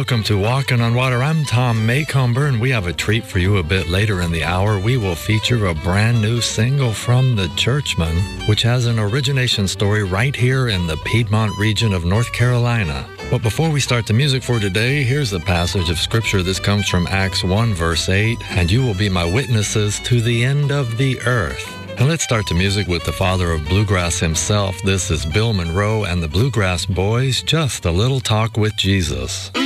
welcome to Walking on Water. I'm Tom Maycomber, and we have a treat for you a bit later in the hour. We will feature a brand new single from The Churchmen, which has an origination story right here in the Piedmont region of North Carolina. But before we start the music for today, here's a passage of Scripture. This comes from Acts 1, verse 8, "And you will be my witnesses to the end of the earth." And let's start the music with the father of bluegrass himself. This is Bill Monroe and the Bluegrass Boys, Just a Little Talk with Jesus.